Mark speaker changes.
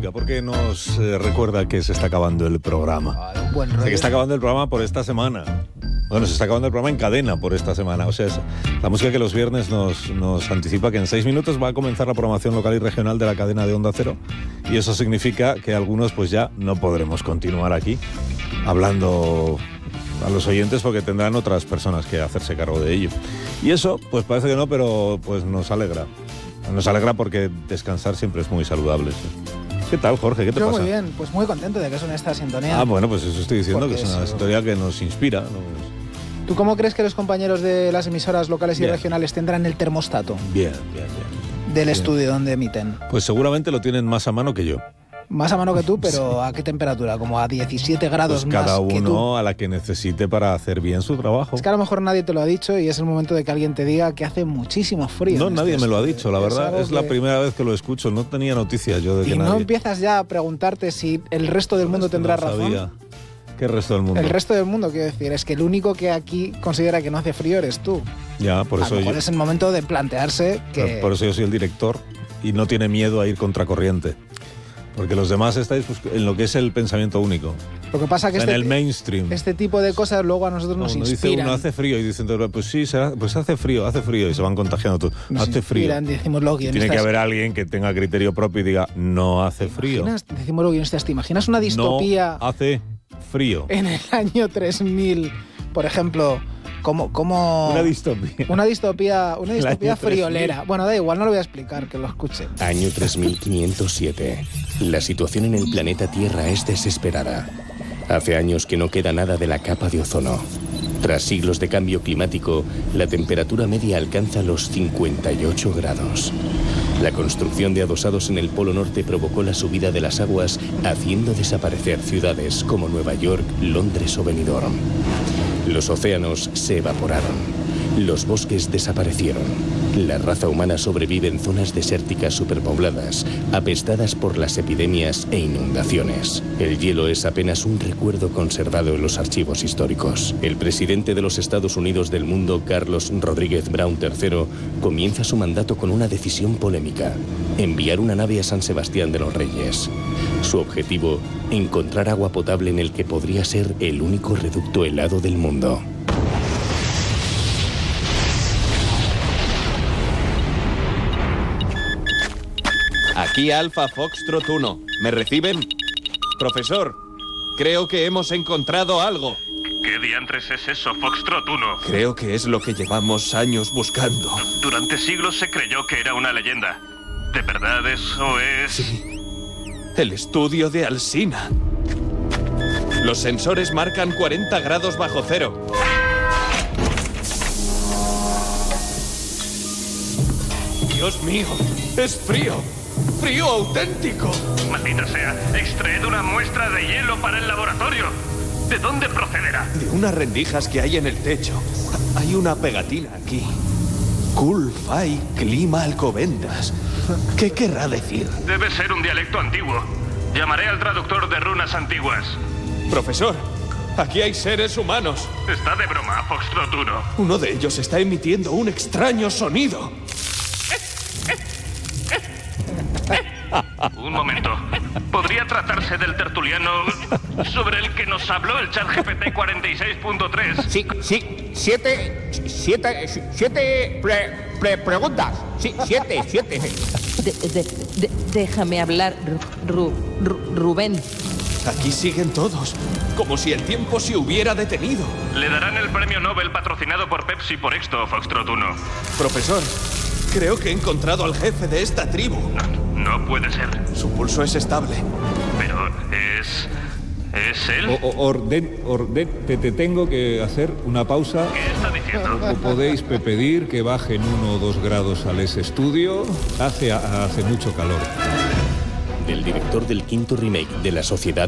Speaker 1: música porque nos recuerda que se está acabando el programa.
Speaker 2: Buen rollo.
Speaker 1: Que está acabando el programa por esta semana. Bueno, se está acabando el programa en cadena por esta semana. O sea, es la música que los viernes nos anticipa que en 6 minutos va a comenzar la programación local y regional de la cadena de Onda Cero. Y eso significa que algunos pues ya no podremos continuar aquí hablando a los oyentes porque tendrán otras personas que hacerse cargo de ello. Y eso, pues parece que no, pero pues nos alegra. Nos alegra porque descansar siempre es muy saludable. ¿Qué tal, Jorge? ¿Qué te pasa?
Speaker 2: Muy bien, pues muy contento de que suene esta sintonía.
Speaker 1: Ah, bueno, pues eso estoy diciendo,
Speaker 2: Porque
Speaker 1: que es una sintonía que nos inspira, ¿no?
Speaker 2: ¿Tú cómo crees que los compañeros de las emisoras locales y
Speaker 1: Bien.
Speaker 2: regionales tendrán el termostato
Speaker 1: Bien.
Speaker 2: del estudio donde emiten?
Speaker 1: Pues seguramente lo tienen más a mano que yo.
Speaker 2: Más a mano que tú, pero ¿a qué temperatura? Como a 17 grados
Speaker 1: Pues
Speaker 2: más
Speaker 1: cada
Speaker 2: que tú.
Speaker 1: uno a la que necesite para hacer bien su trabajo.
Speaker 2: Es que a lo mejor nadie te lo ha dicho y es el momento de que alguien te diga que hace muchísimo frío.
Speaker 1: No,
Speaker 2: en
Speaker 1: nadie
Speaker 2: este
Speaker 1: me lo ha
Speaker 2: estudio.
Speaker 1: dicho, la verdad.
Speaker 2: algo
Speaker 1: Es la
Speaker 2: que-
Speaker 1: primera vez que lo escucho. No tenía noticias yo de
Speaker 2: Y
Speaker 1: que
Speaker 2: no
Speaker 1: nadie...
Speaker 2: empiezas ya a preguntarte si el resto del mundo
Speaker 1: Es que
Speaker 2: tendrá
Speaker 1: no
Speaker 2: razón.
Speaker 1: sabía. ¿Qué resto del mundo?
Speaker 2: El resto del mundo, quiero decir, es que el único que aquí considera que no hace frío eres tú.
Speaker 1: Ya, por
Speaker 2: A
Speaker 1: eso
Speaker 2: lo mejor
Speaker 1: yo...
Speaker 2: es el momento de plantearse que...
Speaker 1: Por eso yo soy el director y no tiene miedo a ir contracorriente. Porque los demás estáis pues, en lo que es el pensamiento único.
Speaker 2: Lo que pasa que
Speaker 1: En el mainstream.
Speaker 2: este tipo de cosas luego a nosotros nos
Speaker 1: Dice
Speaker 2: inspiran.
Speaker 1: uno, hace frío, y dicen, pues sí, pues hace frío, y se van contagiando todos.
Speaker 2: Nos
Speaker 1: Hace frío.
Speaker 2: inspiran, decimos los
Speaker 1: Tiene
Speaker 2: guionistas.
Speaker 1: que haber alguien que tenga criterio propio y diga, no hace frío.
Speaker 2: Decimos los guionistas, ¿te imaginas una distopía
Speaker 1: No hace frío.
Speaker 2: en el año 3000, por ejemplo, como
Speaker 1: Una distopía.
Speaker 2: una distopía
Speaker 1: El año
Speaker 2: friolera?
Speaker 1: 3000.
Speaker 2: Bueno, da igual, no lo voy a explicar, que lo escuchen.
Speaker 3: Año 3507. La situación en el planeta Tierra es desesperada. Hace años que no queda nada de la capa de ozono. Tras siglos de cambio climático, la temperatura media alcanza los 58 grados. La construcción de adosados en el Polo Norte provocó la subida de las aguas, haciendo desaparecer ciudades como Nueva York, Londres o Benidorm. Los océanos se evaporaron. Los bosques desaparecieron. La raza humana sobrevive en zonas desérticas superpobladas, apestadas por las epidemias e inundaciones. El hielo es apenas un recuerdo conservado en los archivos históricos. El presidente de los Estados Unidos del mundo, Carlos Rodríguez Brown III, comienza su mandato con una decisión polémica: enviar una nave a San Sebastián de los Reyes. Su objetivo, encontrar agua potable en el que podría ser el único reducto helado del mundo.
Speaker 4: Aquí Alfa Foxtrot 1. ¿Me reciben? Profesor, creo que hemos encontrado algo.
Speaker 5: ¿Qué diantres es eso, Foxtrot 1?
Speaker 4: Creo que es lo que llevamos años buscando.
Speaker 5: Durante siglos se creyó que era una leyenda. ¿De verdad eso es...?
Speaker 4: Sí. El estudio de Alsina. Los sensores marcan 40 grados bajo cero. Dios mío, es frío. ¡Frío auténtico!
Speaker 5: Maldita sea, extraed una muestra de hielo para el laboratorio. ¿De dónde procederá?
Speaker 4: De unas rendijas que hay en el techo. Hay una pegatina aquí. Cool Fai Clima Alcobendas. ¿Qué querrá decir?
Speaker 5: Debe ser un dialecto antiguo. Llamaré al traductor de runas antiguas.
Speaker 4: Profesor, aquí hay seres humanos.
Speaker 5: Está de broma, Foxtrot 1.
Speaker 4: Uno de ellos está emitiendo un extraño sonido.
Speaker 5: Un momento. ¿Podría tratarse del tertuliano sobre el que nos habló el ChatGPT 46.3?
Speaker 6: Sí, siete preguntas. Sí, siete.
Speaker 7: Déjame hablar, Rubén.
Speaker 4: Aquí siguen todos, como si el tiempo se hubiera detenido.
Speaker 5: Le darán el premio Nobel patrocinado por Pepsi por esto, Foxtrot 1.
Speaker 4: Profesor, creo que he encontrado al jefe de esta tribu.
Speaker 5: No puede ser.
Speaker 4: Su pulso es estable.
Speaker 5: Pero es... ¿Es él?
Speaker 1: Te tengo que hacer una pausa.
Speaker 5: ¿Qué está diciendo?
Speaker 1: ¿O podéis pedir que bajen 1 o 2 grados al ese estudio? Hace mucho calor.
Speaker 3: Del director del quinto remake de La Sociedad